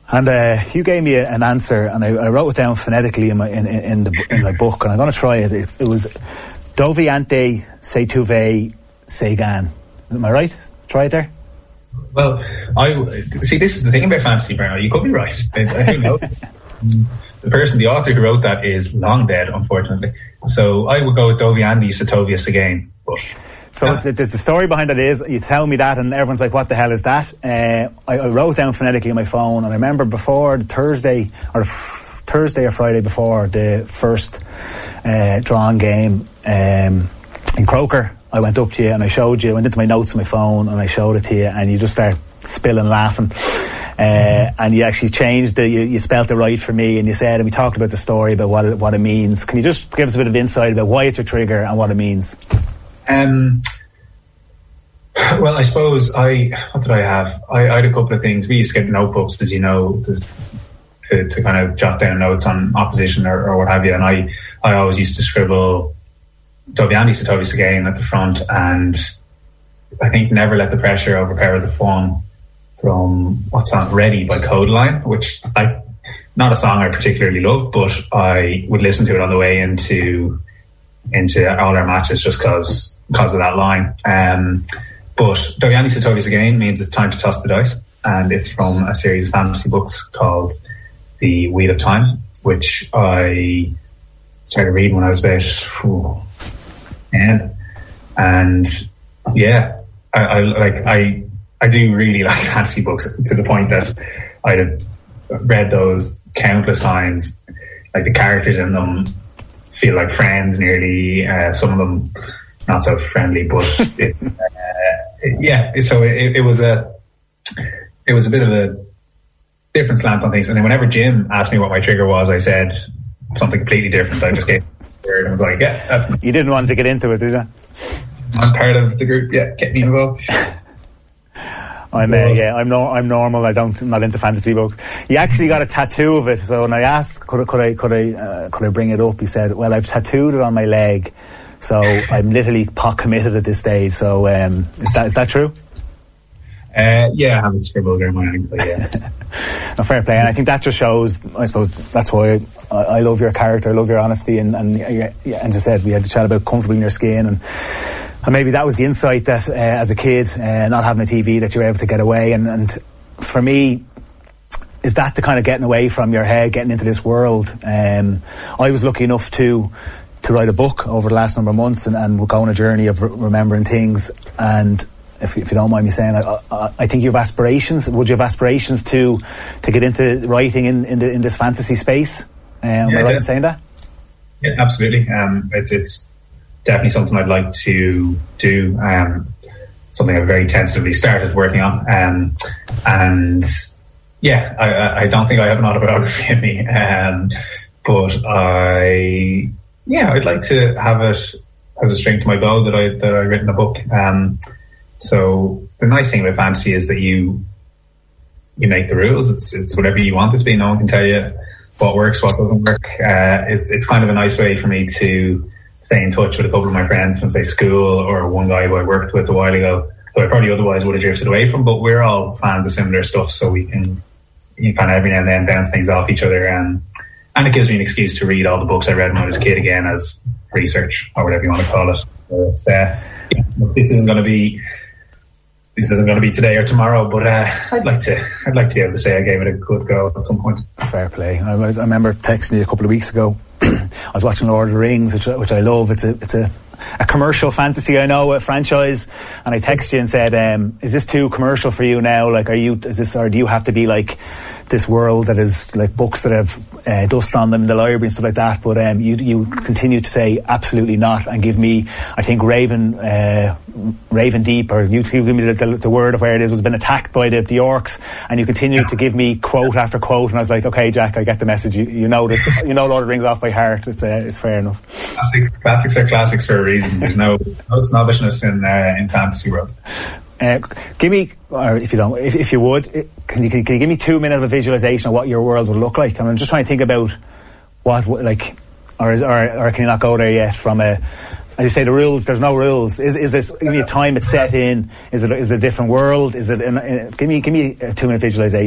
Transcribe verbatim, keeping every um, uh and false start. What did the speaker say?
And uh, you gave me a, an answer, and I, I wrote it down phonetically in my in, in, in, the, in my book, and I'm going to try it. It, it was Doviante se tuve se gan. Am I right? Try it there. Well, I see. This is the thing about fantasy, Bernard. You could be right. Who knows? The person, the author who wrote that, is long dead, unfortunately. So I would go with Doviandi Satovius again. But So yeah. the, the story behind it is, you tell me that and everyone's like, what the hell is that? Uh, I, I wrote down phonetically on my phone, and I remember before the Thursday, or f- Thursday or Friday before the first uh, drawn game um, in Croker, I went up to you and I showed you, I went into my notes on my phone and I showed it to you, and you just started spilling laughing. Uh, and you actually changed it, you, you spelt it right for me, and you said, and we talked about the story, about what it, what it means. Can you just give us a bit of insight about why it's a trigger and what it means? Um, well, I suppose I, what did I have? I, I had a couple of things. We used to get notebooks, as you know, to, to, to kind of jot down notes on opposition or, or what have you. And I, I always used to scribble Doviandi Satovis again at the front, and I think never let the pressure overpower the fun from what's on Ready by Codeline, which I, not a song I particularly love, but I would listen to it on the way into into all our matches just because because of that line. Um, but Doviandi Satovis again means it's time to toss the dice, and it's from a series of fantasy books called The Wheel of Time, which I started reading when I was about whew, ten. And yeah, I, I like I I do really like fantasy books to the point that I'd have read those countless times. Like the characters in them feel like friends nearly, uh, some of them not so friendly, but it's uh, yeah so it, it was a it was a bit of a different slant on things. And then whenever Jim asked me what my trigger was, I said something completely different. I just gave a word and was like, yeah, that's you didn't want to get into it, did you? I'm part of the group, yeah, get me involved. I'm uh, yeah, I'm no, I'm normal. I don't, I'm not into fantasy books. You actually got a tattoo of it. So when I asked, could I, could I, could I, uh, could I bring it up? He said, well, I've tattooed it on my leg, so I'm literally pot committed at this stage. So um, is that is that true? Uh, yeah, I haven't scribbled on my ankle. Yeah. No, fair play, and I think that just shows. I suppose that's why I, I love your character. I love your honesty, and and yeah, as I said, we had to chat about comfortable in your skin, and. And maybe that was the insight that, uh, as a kid, uh, not having a T V, that you were able to get away. And, and for me, is that the kind of getting away from your head, getting into this world? Um, I was lucky enough to to write a book over the last number of months, and, and go on a journey of re- remembering things. And if, if you don't mind me saying, I, I, I think you have aspirations. Would you have aspirations to to get into writing in in, the, in this fantasy space? Um, am yeah, I right in saying that? Yeah, absolutely. Um, it, it's definitely something I'd like to do. Um, something I've very tentatively started working on. Um, and yeah, I, I don't think I have an autobiography in me. Um, but I, yeah, I'd like to have it as a string to my bow that I that I written a book. Um, so the nice thing about fantasy is that you you make the rules. It's it's whatever you want it to be. No one can tell you what works, what doesn't work. Uh, it's it's kind of a nice way for me to stay in touch with a couple of my friends from, say, school, or one guy who I worked with a while ago, who I probably otherwise would have drifted away from, but we're all fans of similar stuff, so we can you kind of every now and then bounce things off each other, and, and it gives me an excuse to read all the books I read when I was a kid again as research, or whatever you want to call it. So it's, uh, yeah, this isn't going to be this isn't going to be today or tomorrow, but uh, I'd like to I'd like to be able to say I gave it a good go at some point. Fair play. I, I remember texting you a couple of weeks ago. I was watching Lord of the Rings, which, which I love. It's a it's a, a commercial fantasy, I know, a franchise. And I texted you and said, um, "Is this too commercial for you now? Like, are you? Is this, or do you have to be like this world that is like books that have uh, dust on them in the library and stuff like that?" But um, you you continue to say absolutely not, and give me, I think, Raven uh, Raven Deep, or you give me the, the, the word of where it is, was been attacked by the, the orcs, and you continue to give me quote after quote, and I was like, okay, Jack, I get the message. You, you know this, you know Lord of the Rings off by heart. It's uh, it's fair enough. Classics, classics are classics for a reason. There's no no snobbishness in uh, in fantasy world. Uh, give me, or if you don't, if, if you would, can you, can you give me two minutes of a visualization of what your world would look like? I'm just trying to think about what, like, or is, or, or can you not go there yet? From a, as you say, the rules. There's no rules. Is is this? Give me a time it's set in. Is it is it a different world? Is it? In, in, give me give me a two minute visualization.